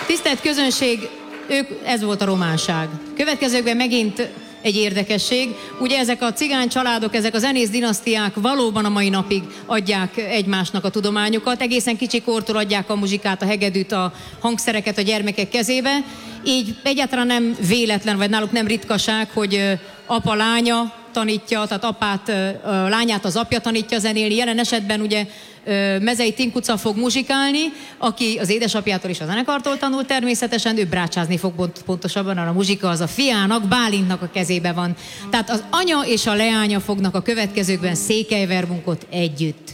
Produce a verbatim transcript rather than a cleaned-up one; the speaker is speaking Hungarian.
Tisztelt közönség, ők, ez volt a románság. Következőkben megint egy érdekesség. Ugye ezek a cigány családok, ezek a zenész dinasztiák valóban a mai napig adják egymásnak a tudományokat. Egészen kicsi kortól adják a muzsikát, a hegedűt, a hangszereket a gyermekek kezébe. Így egyáltalán nem véletlen, vagy náluk nem ritkaság, hogy apa lánya tanítja, tehát apát, lányát az apja tanítja zenélni. Jelen esetben ugye Mezei Tinkuca fog muzsikálni, aki az édesapjától és a zenekartól tanult természetesen, ő brácsázni fog pontosabban, a muzsika az a fiának, Bálintnak a kezébe van. Tehát az anya és a leánya fognak a következőkben Székely Vermunkot együtt.